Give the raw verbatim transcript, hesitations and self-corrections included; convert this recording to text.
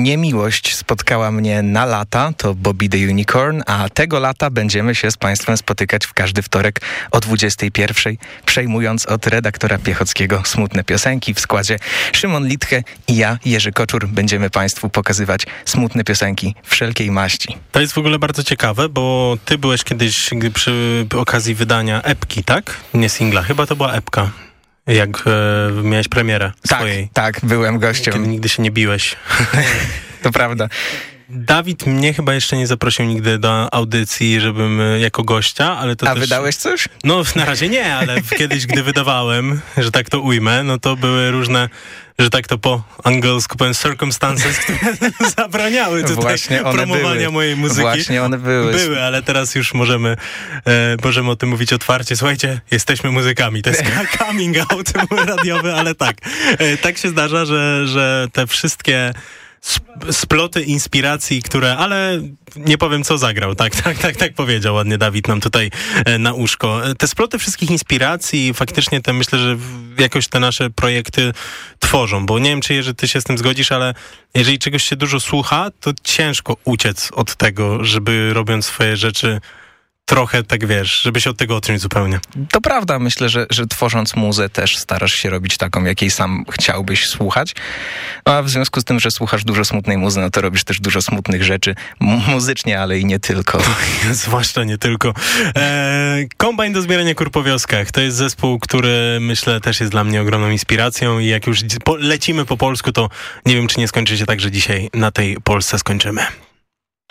Niemiłość spotkała mnie na lata, to Bobby the Unicorn, a tego lata będziemy się z Państwem spotykać w każdy wtorek o dwudziestej pierwszej, przejmując od redaktora Piechockiego smutne piosenki w składzie Szymon Litche i ja, Jerzy Koczur, będziemy Państwu pokazywać smutne piosenki wszelkiej maści. To jest w ogóle bardzo ciekawe, bo ty byłeś kiedyś przy okazji wydania epki, tak? Nie singla, chyba to była epka. Jak e, miałeś premierę swojej. Tak, tak, byłem gościem. Kiedy nigdy się nie biłeś. To prawda. Dawid mnie chyba jeszcze nie zaprosił nigdy do audycji, żebym jako gościa, ale to A też... wydałeś coś? No na razie nie, ale kiedyś, gdy wydawałem, że tak to ujmę, no to były różne, że tak to po angielsku powiem, circumstances, które zabraniały tutaj Właśnie one promowania były. mojej muzyki. Właśnie one były. Były, ale teraz już możemy, e, możemy o tym mówić otwarcie. Słuchajcie, jesteśmy muzykami. To jest coming out radiowy, ale tak. E, tak się zdarza, że, że te wszystkie sploty inspiracji, które, ale nie powiem, co zagrał. Tak, tak, tak, tak powiedział ładnie Dawid nam tutaj e, na uszko. Te sploty wszystkich inspiracji, faktycznie te, myślę, że jakoś te nasze projekty tworzą, bo nie wiem, czy Jerzy, ty się z tym zgodzisz, ale jeżeli czegoś się dużo słucha, to ciężko uciec od tego, żeby robiąc swoje rzeczy trochę, tak wiesz, żeby się od tego odciąć zupełnie. To prawda, myślę, że, że tworząc muzę też starasz się robić taką, jakiej sam chciałbyś słuchać, a w związku z tym, że słuchasz dużo smutnej muzy, no to robisz też dużo smutnych rzeczy, M- muzycznie, ale i nie tylko. Zwłaszcza nie tylko. Eee, Kombajn do zbierania kur po wioskach. To jest zespół, który myślę też jest dla mnie ogromną inspiracją i jak już po- lecimy po polsku, to nie wiem, czy nie skończy się tak, że dzisiaj na tej Polsce skończymy.